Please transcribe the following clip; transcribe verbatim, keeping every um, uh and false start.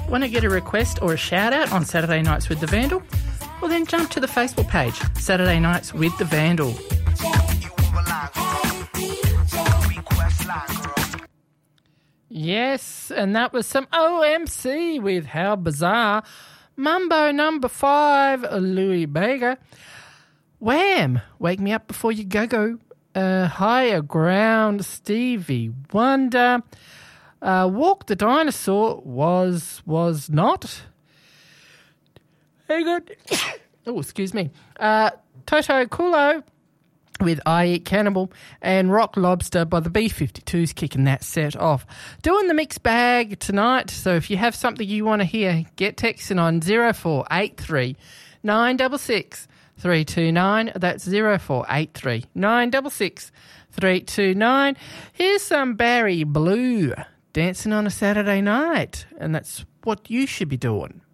Want to get a request or a shout out on Saturday Nights with the Vandal? Well, then jump to the Facebook page, Saturday Nights with the Vandal. Yes, and that was some O M C with How Bizarre. Mumbo number five, Louis Bega. Wham! Wake Me Up Before You Go Go. Uh, Higher Ground, Stevie Wonder. Uh, Walk the Dinosaur was was not. Hang on. Oh, excuse me. Uh, Toto Kulo with I Eat Cannibal, and Rock Lobster by the B fifty-twos kicking that set off. Doing the mixed bag tonight, so if you have something you want to hear, get texting on zero four eight three nine six six three two nine. That's zero four eight three nine six six three two nine. Here's some Barry Blue, Dancing on a Saturday Night, and that's what you should be doing.